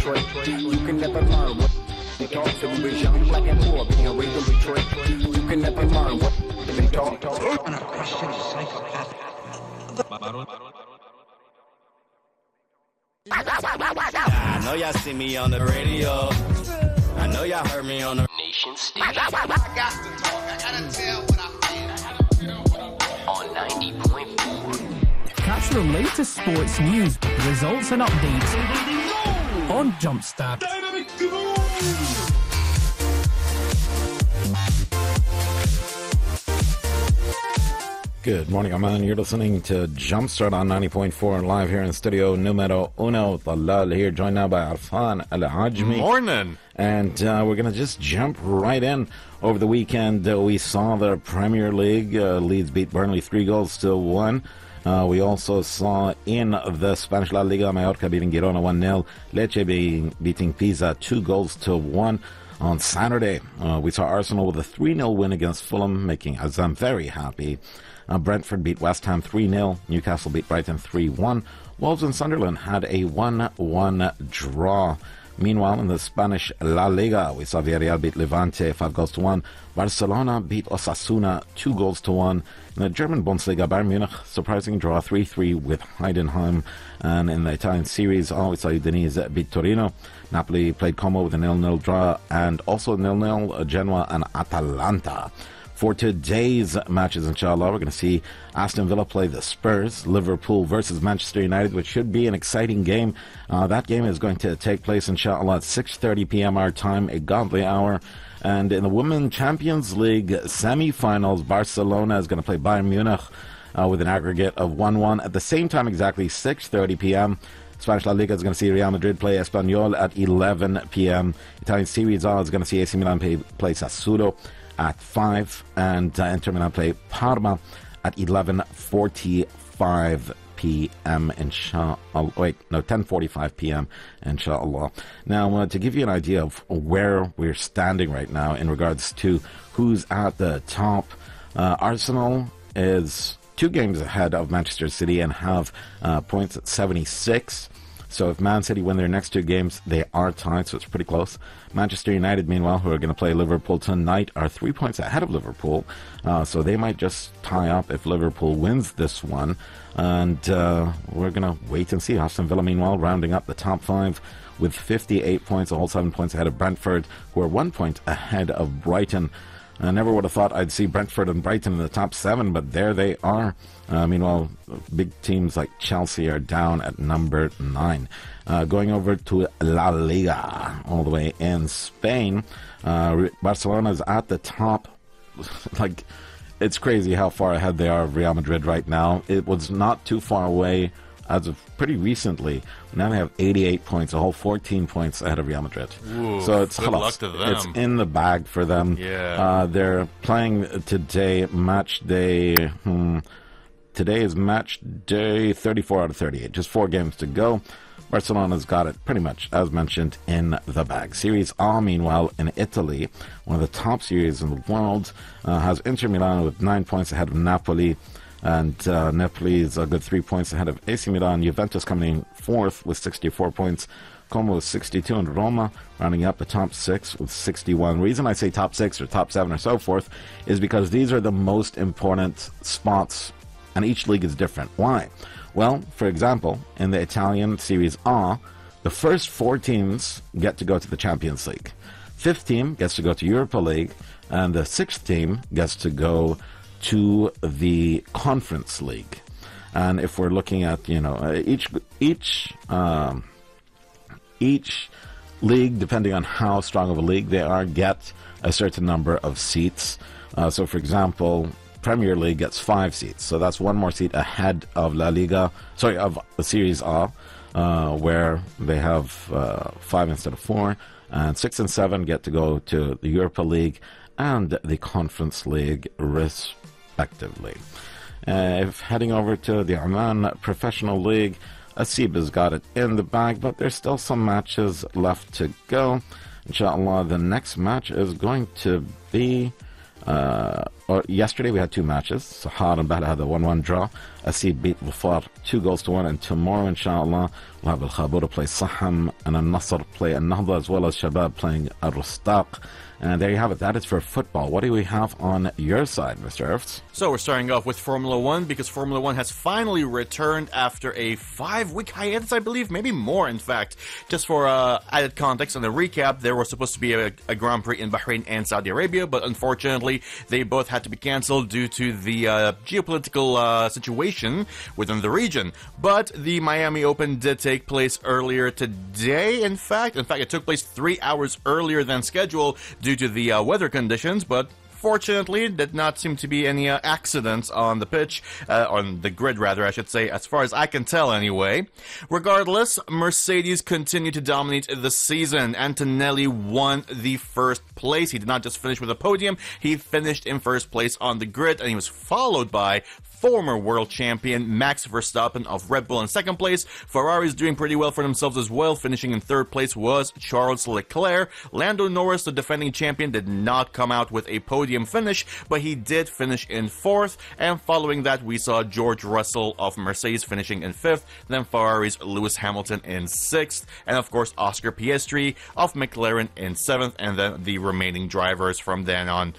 Detroit. You can never learn what they taught. So we was young, black and poor, being raised in Detroit. You can never learn what they taught. And a Christian psychopath. I know y'all see me on the radio. I know y'all heard me on the nation station. I got to talk. I gotta tell what I feel. On 90.4. Catch the latest sports news, results and updates on Jumpstart. Good morning, Amman. You're listening to Jumpstart on 90.4 and live here in studio numero uno. Talal here, joined now by Arfan Al-Ajmi. Morning. And we're going to just jump right in. Over the weekend, we saw the Premier League. Leeds beat Burnley 3-1. We also saw in the Spanish La Liga, Mallorca beating Girona 1-0. Lecce beating Pisa 2-1. On Saturday, we saw Arsenal with a 3-0 win against Fulham, making Azam very happy. Brentford beat West Ham 3-0. Newcastle beat Brighton 3-1. Wolves and Sunderland had a 1-1 draw. Meanwhile, in the Spanish La Liga, we saw Villarreal beat Levante 5-1. Barcelona beat Osasuna 2-1. In the German Bundesliga, Bayern Munich, surprising draw 3-3 with Heidenheim. And in the Italian Series, we saw Udinese beat Torino. Napoli played Como with a 0-0 draw. And also 0-0 Genoa and Atalanta. For today's matches, inshallah, we're going to see Aston Villa play the Spurs, Liverpool versus Manchester United, which should be an exciting game. That game is going to take place, inshallah, at 6:30 p.m. our time, a godly hour. And in the Women's Champions League semi-finals, Barcelona is going to play Bayern Munich with an aggregate of 1-1. At the same time, exactly 6:30 p.m., Spanish La Liga is going to see Real Madrid play Espanyol at 11 p.m. Italian Serie A is going to see AC Milan play Sassuolo at 5, and Inter Milan play Parma at 11:45 p.m. inshallah. Wait, no, 10:45 p.m. inshallah. Now, to give you an idea of where we're standing right now in regards to who's at the top, Arsenal is 2 games ahead of Manchester City and have points at 76. So if Man City win their next 2 games, they are tied, so it's pretty close. Manchester United, meanwhile, who are going to play Liverpool tonight, are 3 points ahead of Liverpool. So they might just tie up if Liverpool wins this one. And we're going to wait and see. Aston Villa, meanwhile, rounding up the top 5 with 58 points, a whole 7 points ahead of Brentford, who are 1 point ahead of Brighton. I never would have thought I'd see Brentford and Brighton in the top 7, but there they are. Meanwhile, big teams like Chelsea are down at number 9. Going over to La Liga, all the way in Spain, Barcelona is at the top. Like, it's crazy how far ahead they are of Real Madrid right now. It was not too far away as of pretty recently. Now they have 88 points, a whole 14 points ahead of Real Madrid. Ooh, so it's good luck to them. It's in the bag for them. Yeah. They're playing today, match day. Today is match day 34 out of 38. Just 4 games to go. Barcelona's got it pretty much, as mentioned, in the bag. Series A, meanwhile, in Italy, one of the top series in the world, has Inter Milan with 9 points ahead of Napoli. And Napoli is a good 3 points ahead of AC Milan. Juventus coming in 4th with 64 points. Como with 62, and Roma rounding up the top 6 with 61. The reason I say top 6 or top 7 or so forth is because these are the most important spots, and each league is different. Why? Well, for example, in the Italian Series A, the first 4 teams get to go to the Champions League. 5th team gets to go to Europa League, and the 6th team gets to go to the Conference League. And if we're looking at, each league, depending on how strong of a league they are, get a certain number of seats. So, for example, Premier League gets 5 seats. So that's 1 more seat ahead of La Liga, of the Series A, where they have 5 instead of 4. And 6 and 7 get to go to the Europa League and the Conference League, respectively. If heading over to the Oman Professional League, Asiba's got it in the bag, but there's still some matches left to go. Inshallah, the next match is going to be yesterday we had two matches. Sahar and Bahla had a 1-1 draw. Asid beat Dhafar 2-1, and tomorrow, inshallah, we'll have Al Khabura play Saham and Al Nasr play Al Nahda, as well as Shabab playing Al Rustaq. And there you have it. That is for football. What do we have on your side, Mr. Erfts? So we're starting off with Formula One, because Formula One has finally returned after a 5-week hiatus, I believe, maybe more, in fact. Just for added context and a recap, there was supposed to be a Grand Prix in Bahrain and Saudi Arabia, but unfortunately, they both had to be cancelled due to the geopolitical situation within the region. But the Miami Open did take place earlier today, in fact. It took place 3 hours earlier than scheduled due to the weather conditions, but fortunately, did not seem to be any accidents on the pitch, on the grid rather, I should say, as far as I can tell anyway. Regardless, Mercedes continued to dominate the season. Antonelli won the first place. He did not just finish with a podium, he finished in first place on the grid, and he was followed by former world champion Max Verstappen of Red Bull in second place. Ferrari's doing pretty well for themselves as well. Finishing in third place was Charles Leclerc. Lando Norris, the defending champion, did not come out with a podium finish, but he did finish in fourth. And following that, we saw George Russell of Mercedes finishing in fifth, then Ferrari's Lewis Hamilton in sixth, and of course Oscar Piastri of McLaren in seventh, and then the remaining drivers from then on.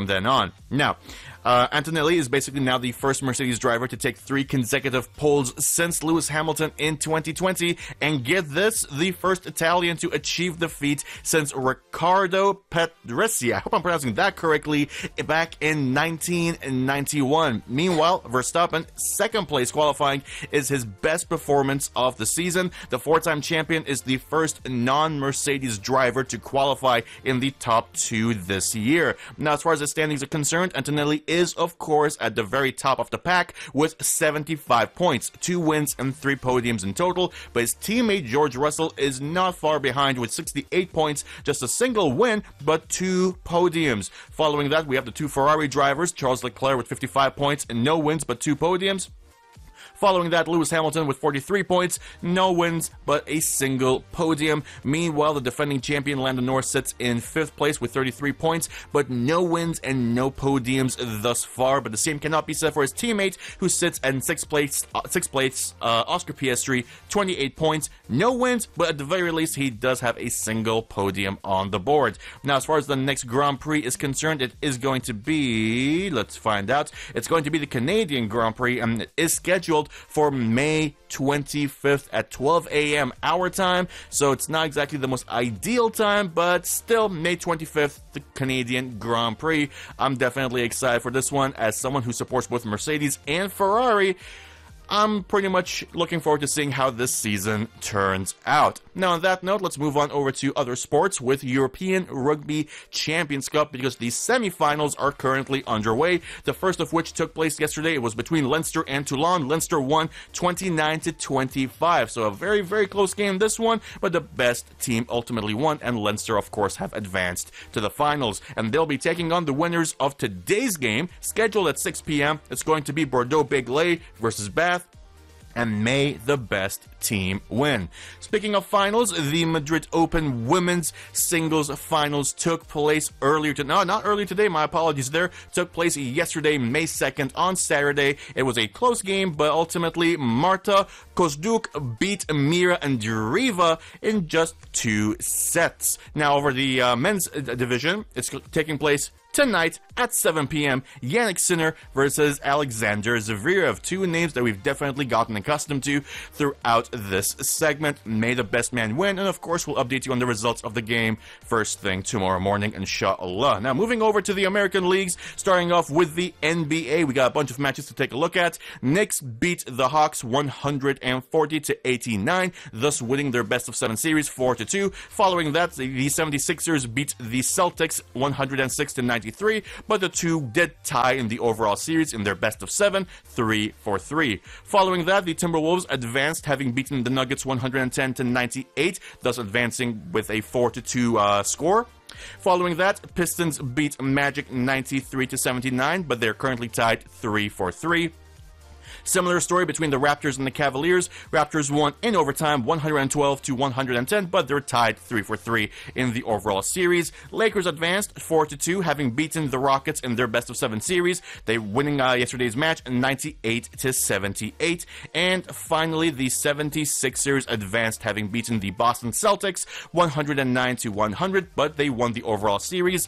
Now, Antonelli is basically now the first Mercedes driver to take 3 consecutive poles since Lewis Hamilton in 2020, and get this, the first Italian to achieve the feat since Riccardo Patrese, I hope I'm pronouncing that correctly, back in 1991. Meanwhile, Verstappen, second place qualifying, is his best performance of the season. The 4-time champion is the first non-Mercedes driver to qualify in the top 2 this year. Now, as far as the standings are concerned, Antonelli is, of course, at the very top of the pack with 75 points, 2 wins and 3 podiums in total, but his teammate George Russell is not far behind with 68 points, just a single win, but 2 podiums. Following that, we have the 2 Ferrari drivers, Charles Leclerc with 55 points and no wins, but 2 podiums. Following that, Lewis Hamilton with 43 points, no wins, but a single podium. Meanwhile, the defending champion Lando Norris sits in 5th place with 33 points, but no wins and no podiums thus far. But the same cannot be said for his teammate, who sits in 6th place, Oscar Piastri, 28 points, no wins, but at the very least, he does have a single podium on the board. Now, as far as the next Grand Prix is concerned, it is going to be, let's find out, it's going to be the Canadian Grand Prix, and it is scheduled for May 25th at 12 a.m. our time, so it's not exactly the most ideal time, but still, May 25th, the Canadian Grand Prix. I'm definitely excited for this one. As someone who supports both Mercedes and Ferrari, I'm pretty much looking forward to seeing how this season turns out. Now, on that note, let's move on over to other sports with European Rugby Champions Cup, because the semi-finals are currently underway. The first of which took place yesterday. It was between Leinster and Toulon. Leinster won 29-25, so a very, very close game, this one, but the best team ultimately won, and Leinster, of course, have advanced to the finals. And they'll be taking on the winners of today's game, scheduled at 6 p.m. It's going to be Bordeaux-Bègles versus Bath, and may the best team win. Speaking of finals, the Madrid Open women's singles finals took place earlier today. No, not earlier today, my apologies there. Took place yesterday, May 2nd, on Saturday. It was a close game, but ultimately, Marta Kozduk beat Mira Andreeva in just 2 sets. Now, over the men's division, it's taking place tonight at 7 p.m., Yannick Sinner versus Alexander Zverev. 2 names that we've definitely gotten accustomed to throughout this segment. May the best man win, and of course, we'll update you on the results of the game first thing tomorrow morning, inshallah. Now, moving over to the American leagues, starting off with the NBA, we got a bunch of matches to take a look at. Knicks beat the Hawks 140-89, thus winning their best of 7 series 4-2. Following that, the 76ers beat the Celtics 106-93, but the 2 did tie in the overall series in their best of 7, 3-3. Following that, the Timberwolves advanced, having beaten the Nuggets 110-98, thus advancing with a 4-2 score. Following that, Pistons beat Magic 93-79, but they're currently tied 3-3. Similar story between the Raptors and the Cavaliers. Raptors won in overtime 112-110, but they're tied 3-3 in the overall series. Lakers advanced 4-2, having beaten the Rockets in their best-of-7 series. They winning yesterday's match 98-78. And finally, the 76ers advanced, having beaten the Boston Celtics 109-100, but they won the overall series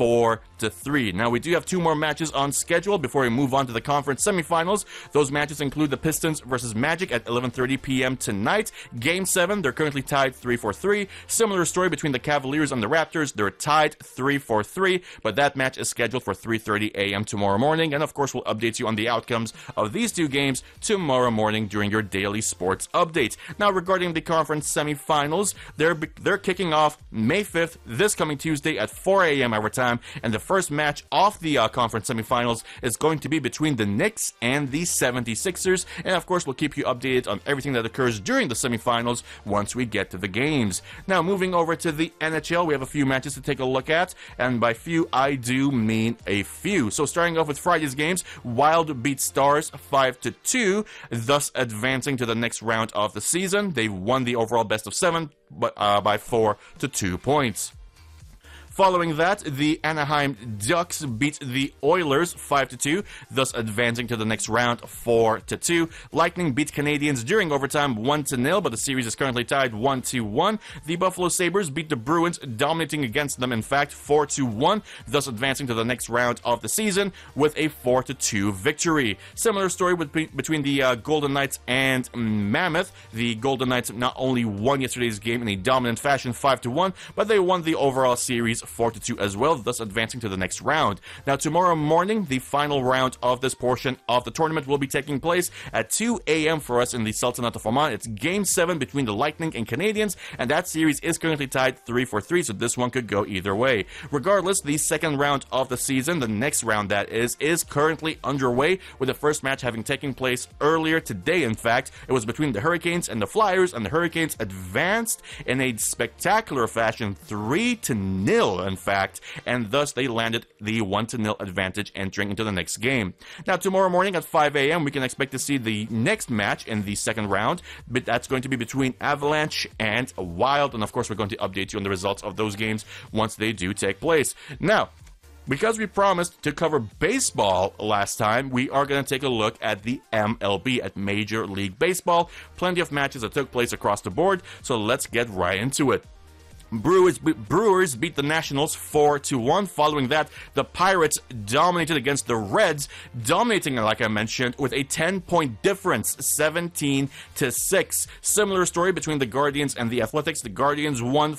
4-3. Now, we do have two more matches on schedule before we move on to the conference semifinals. Those matches include the Pistons versus Magic at 11:30 p.m. tonight. Game 7, they're currently tied 3-3. Similar story between the Cavaliers and the Raptors. They're tied 3-3, but that match is scheduled for 3:30 a.m. tomorrow morning. And of course, we'll update you on the outcomes of these two games tomorrow morning during your daily sports update. Now, regarding the conference semifinals, they're kicking off May 5th, this coming Tuesday at 4 a.m. our time. And the first match of the conference semifinals is going to be between the Knicks and the 76ers. And of course, we'll keep you updated on everything that occurs during the semifinals once we get to the games. Now, moving over to the NHL, we have a few matches to take a look at. And by few, I do mean a few. So starting off with Friday's games, Wild beat Stars 5-2, thus advancing to the next round of the season. They won the overall best-of-7 by 4-2 points. Following that, the Anaheim Ducks beat the Oilers 5-2, thus advancing to the next round 4-2. Lightning beat Canadiens during overtime 1-0, but the series is currently tied 1-1. The Buffalo Sabres beat the Bruins, dominating against them, in fact, 4-1, thus advancing to the next round of the season with a 4-2 victory. Similar story between the Golden Knights and Mammoth. The Golden Knights not only won yesterday's game in a dominant fashion 5-1, but they won the overall series 4-2 as well, thus advancing to the next round. Now, tomorrow morning, the final round of this portion of the tournament will be taking place at 2 a.m. for us in the Sultanate of Oman. It's Game 7 between the Lightning and Canadiens, and that series is currently tied 3-3, so this one could go either way. Regardless, the second round of the season, the next round that is currently underway, with the first match having taken place earlier today, in fact. It was between the Hurricanes and the Flyers, and the Hurricanes advanced in a spectacular fashion 3-0, in fact, and thus they landed the 1-0 advantage entering into the next game. Now, tomorrow morning at 5 a.m., we can expect to see the next match in the second round, but that's going to be between Avalanche and Wild, and of course, we're going to update you on the results of those games once they do take place. Now, because we promised to cover baseball last time, we are going to take a look at the MLB, at Major League Baseball. Plenty of matches that took place across the board, so let's get right into it. Brewers beat the Nationals 4-1. Following that, the Pirates dominated against the Reds, dominating, like I mentioned, with a 10-point difference, 17-6. Similar story between the Guardians and the Athletics. The Guardians won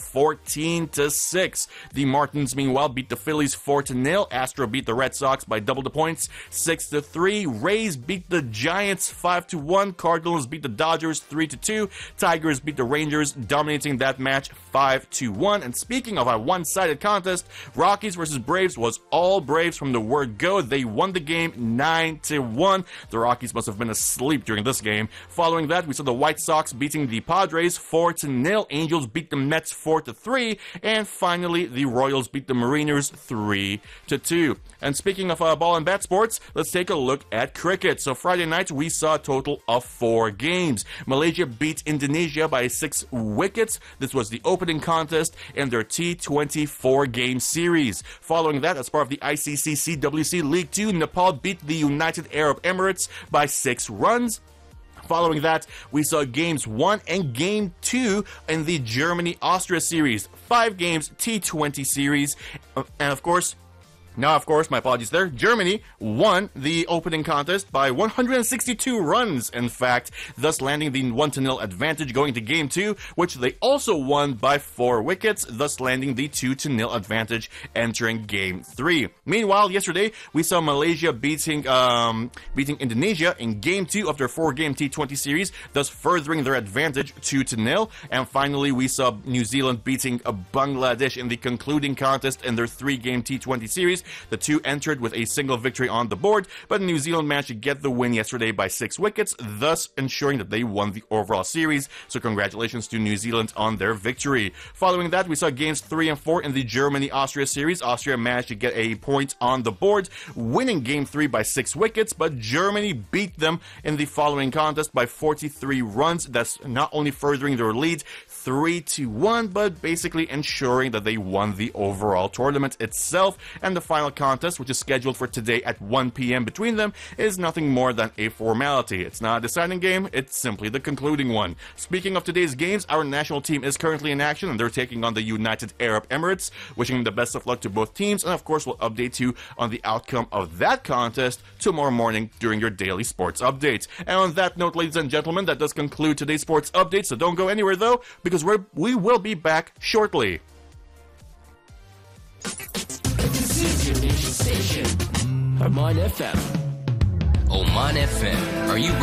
14-6. The Martins, meanwhile, beat the Phillies 4-0. Astro beat the Red Sox by double the points, 6-3. Rays beat the Giants 5-1. Cardinals beat the Dodgers 3-2. Tigers beat the Rangers, dominating that match 5-1. And speaking of a one-sided contest, Rockies versus Braves was all Braves from the word go. They won the game 9-1. The Rockies must have been asleep during this game. Following that, we saw the White Sox beating the Padres 4-0. Angels beat the Mets 4-3. And finally, the Royals beat the Mariners 3-2. And speaking of ball and bat sports, let's take a look at cricket. So Friday night, we saw a total of 4 games. Malaysia beat Indonesia by 6 wickets. This was the opening contest in their T20 game series. Following that, as part of the ICC CWC League 2, Nepal beat the United Arab Emirates by 6 runs. Following that, we saw Games 1 and Game 2 in the Germany-Austria series. 5 games T20 series. And of course, my apologies there, Germany won the opening contest by 162 runs, in fact, thus landing the 1-0 advantage going to Game 2, which they also won by 4 wickets, thus landing the 2-0 advantage entering Game 3. Meanwhile, yesterday, we saw Malaysia beating Indonesia in Game 2 of their 4-game T20 series, thus furthering their advantage 2-0. And finally, we saw New Zealand beating Bangladesh in the concluding contest in their 3-game T20 series, The two entered with a single victory on the board, but New Zealand managed to get the win yesterday by 6 wickets, thus ensuring that they won the overall series. So congratulations to New Zealand on their victory. Following that, we saw games 3 and 4 in the Germany-Austria series. Austria managed to get a point on the board, winning game 3 by 6 wickets, but Germany beat them in the following contest by 43 runs. That's not only furthering their lead 3-1, but basically ensuring that they won the overall tournament itself. And the final contest, which is scheduled for today at 1 p.m. between them, is nothing more than a formality. It's not a deciding game, it's simply the concluding one. Speaking of today's games, our national team is currently in action and they're taking on the United Arab Emirates. Wishing them the best of luck to both teams, and of course we'll update you on the outcome of that contest tomorrow morning during your daily sports update. And on that note, ladies and gentlemen, that does conclude today's sports update, so don't go anywhere though, because we will be back shortly. This is your station. Oman FM. Oman FM. Are you